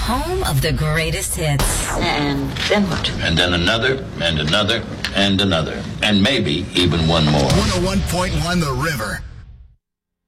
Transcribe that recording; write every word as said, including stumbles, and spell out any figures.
home of the greatest hits. And then what? And then another, and another, and another. And maybe even one more. one oh one point one The River.